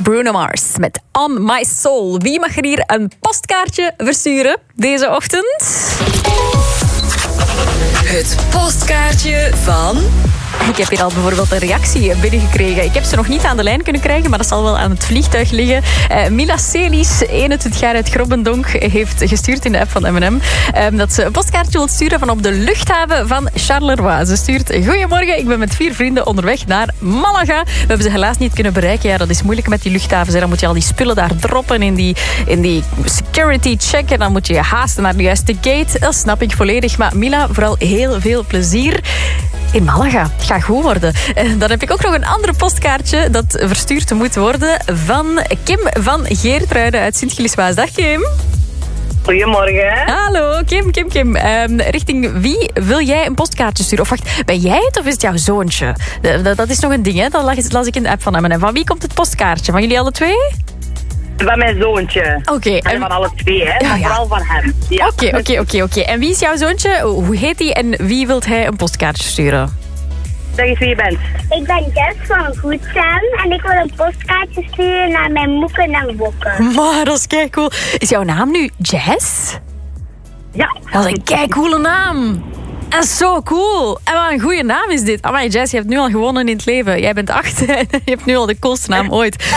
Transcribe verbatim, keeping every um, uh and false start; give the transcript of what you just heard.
Bruno Mars met On My Soul. Wie mag er hier een postkaartje versturen deze ochtend? Het postkaartje van... Ik heb hier al bijvoorbeeld een reactie binnengekregen. Ik heb ze nog niet aan de lijn kunnen krijgen, maar dat zal wel aan het vliegtuig liggen. Uh, Mila Celis, eenentwintig jaar uit Grobbendonk, heeft gestuurd in de app van M en M um, dat ze een postkaartje wil sturen van op de luchthaven van Charleroi. Ze stuurt: goedemorgen, ik ben met vier vrienden onderweg naar Malaga. We hebben ze helaas niet kunnen bereiken. Ja, dat is moeilijk met die luchthavens. Hè. Dan moet je al die spullen daar droppen in die, in die security check. En dan moet je je haasten naar de juiste gate. Dat snap ik volledig. Maar Mila, vooral heel veel plezier in Malaga. Het gaat goed worden. Dan heb ik ook nog een ander postkaartje dat verstuurd moet worden van Kim van Geertruiden uit Sint-Gilles-Waas. Dag Kim. Goedemorgen. Hallo, Kim, Kim, Kim. Um, richting wie wil jij een postkaartje sturen? Of wacht, ben jij het of is het jouw zoontje? Dat, dat is nog een ding, hè? Dat las, las ik in de app van M en M. Van wie komt het postkaartje? Van jullie alle twee? Van mijn zoontje. Oké. Okay, en van alle twee, hè? Maar ja, vooral van hem. Oké, oké, oké, oké. En wie is jouw zoontje? Hoe heet hij en wie wilt hij een postkaartje sturen? Zeg eens wie je bent. Ik ben Jess van Goedsam en ik wil een postkaartje sturen naar mijn moeken en bokken. Maar dat is keicool. Is jouw naam nu Jess? Ja. Dat is een keicoole naam. Dat is zo cool. En wat een goede naam is dit. Amai, Jess, je hebt nu al gewonnen in het leven. Jij bent acht en je hebt nu al de coolste naam ooit.